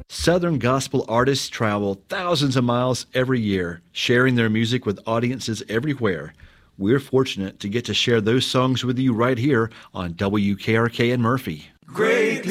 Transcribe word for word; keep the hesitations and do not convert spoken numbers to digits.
Southern gospel artists travel thousands of miles every year, sharing their music with audiences everywhere. We're fortunate to get to share those songs with you right here on W K R K in Murphy. Great